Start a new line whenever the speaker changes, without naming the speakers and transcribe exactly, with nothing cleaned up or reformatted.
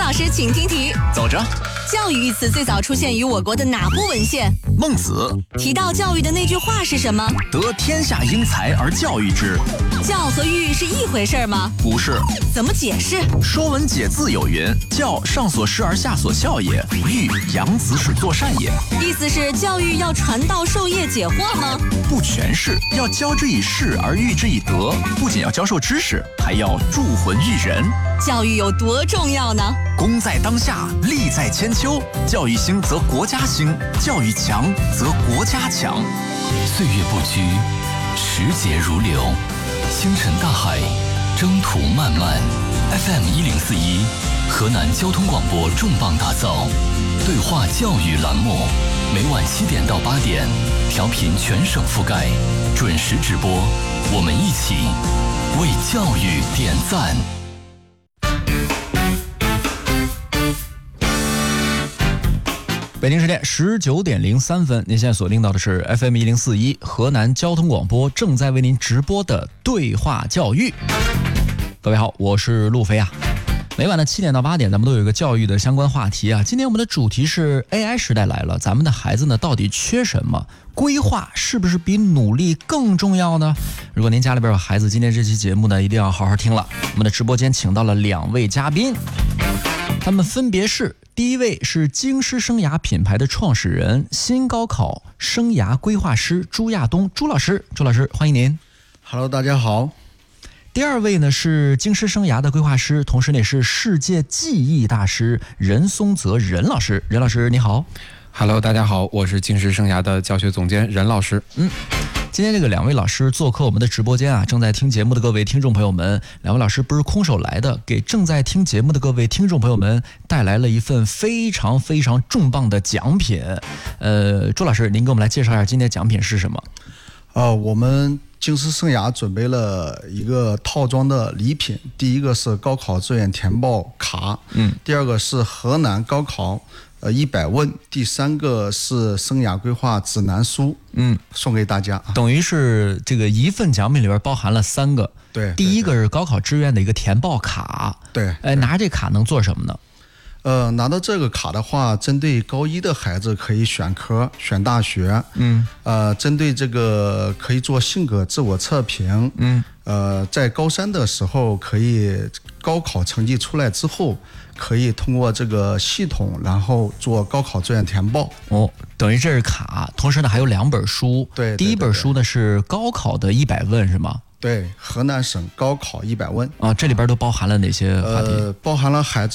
老师请听题。
走着。
教育一词最早出现于我国的哪部文献？
孟子。
提到教育的那句话是什么？
得天下英才而教育之。
教和育是一回事吗？
不是。
怎么解释？
说文解字有云：教，上所施而下所效也；育，养子使作善也。
意思是教育要传道授业解惑吗？
不全是，要教之以事而育之以德，不仅要教授知识，还要铸魂育人。
教育有多重要呢？
功在当下，利在千秋。教育兴则国家兴，教育强则国家强。
岁月不居，时节如流，星辰大海，征途漫漫。F M 一零四一，河南交通广播重磅打造对话教育栏目，每晚七点到八点，调频全省覆盖，准时直播。我们一起为教育点赞。
北京时间十九点零三分，您现在所听到的是 F M 一零四一河南交通广播正在为您直播的对话教育。各位好，我是路飞啊。每晚的七点到八点，咱们都有一个教育的相关话题啊。今天我们的主题是 A I 时代来了，咱们的孩子呢到底缺什么？规划是不是比努力更重要呢？如果您家里边有孩子，今天这期节目呢一定要好好听了。我们的直播间请到了两位嘉宾，他们分别是。第一位是京师生涯品牌的创始人、新高考生涯规划师朱亚东朱老师，朱老师欢迎您。
Hello， 大家好。
第二位呢是京师生涯的规划师，同时也是世界记忆大师任松泽任老师，任老师你好。
Hello， 大家好，我是京师生涯的教学总监任老师。
嗯。今天这个两位老师做客我们的直播间啊，正在听节目的各位听众朋友们，两位老师不是空手来的，给正在听节目的各位听众朋友们带来了一份非常非常重磅的奖品。呃，朱老师，您给我们来介绍一下今天的奖品是什么？
呃，我们京师生涯准备了一个套装的礼品，第一个是高考志愿填报卡，嗯，第二个是河南高考。呃，一百问，第三个是生涯规划指南书，嗯，送给大家，
等于是这个一份奖品里边包含了三个，
对，
第一个是高考志愿的一个填报卡，
对，
哎，拿这卡能做什么呢？
呃，拿到这个卡的话，针对高一的孩子可以选科、选大学，嗯，呃，针对这个可以做性格自我测评，嗯，呃，在高三的时候可以高考成绩出来之后。可以通过这个系统，然后做高考志愿填报。
哦，等于这是卡，同时呢还有两本书。
对，对
第一本书呢是高考的一百问，是吗？
对，河南省高考一百问
啊，这里边都包含了哪些话题？
呃，包含了孩子